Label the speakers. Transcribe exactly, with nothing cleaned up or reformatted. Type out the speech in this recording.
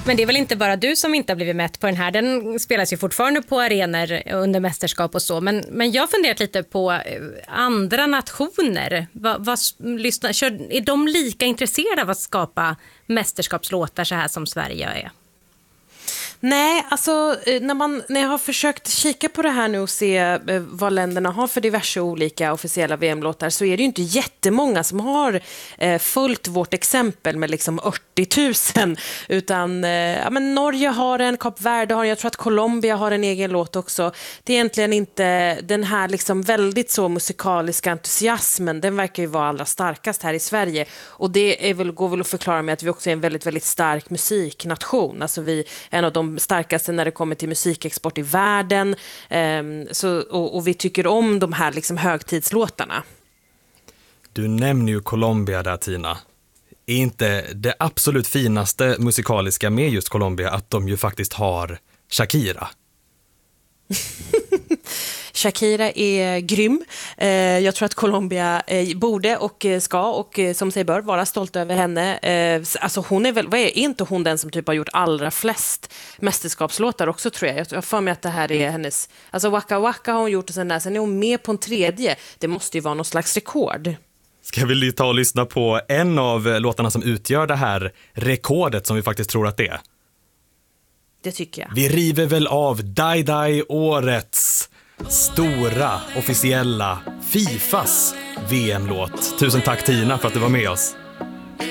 Speaker 1: Men det är väl inte bara du som inte har blivit mätt på den här. Den spelas ju fortfarande på arenor under mästerskap och så. Men, men jag har funderat lite på andra nationer. Vad, vad, lyssna, kör, är de lika intresserade av att skapa mästerskapslåtar så här som Sverige är?
Speaker 2: Nej, alltså när, man, när jag har försökt kika på det här nu och se vad länderna har för diverse olika officiella V M-låtar, så är det ju inte jättemånga som har eh, följt vårt exempel med liksom åttio tusen, utan eh, ja, men Norge har en, Kap Verde har en, jag tror att Colombia har en egen låt också. Det är egentligen inte den här liksom väldigt så musikaliska entusiasmen, den verkar ju vara allra starkast här i Sverige, och det är väl, går väl att förklara med att vi också är en väldigt, väldigt stark musiknation. Alltså vi är en av de starkaste när det kommer till musikexport i världen, um, så, och, och vi tycker om de här liksom högtidslåtarna.
Speaker 3: Du nämner ju Colombia där, Tina. Är inte det absolut finaste musikaliska med just Colombia att de ju faktiskt har Shakira?
Speaker 2: Shakira är grym. Jag tror att Colombia borde och ska och som sig bör vara stolt över henne. Alltså hon är väl, vad är inte hon den som typ har gjort allra flest mästerskapslåtar också, tror jag. Jag får mig att det här är hennes, alltså Waka Waka har hon gjort och sen där, sen är hon med på en tredje. Det måste ju vara någon slags rekord.
Speaker 3: Ska vi ta och lyssna på en av låtarna som utgör det här rekordet som vi faktiskt tror att det är?
Speaker 2: Det tycker jag.
Speaker 3: Vi river väl av Dai Dai, årets stora officiella Fifas V M-låt. Tusen tack, Tina, för att du var med oss.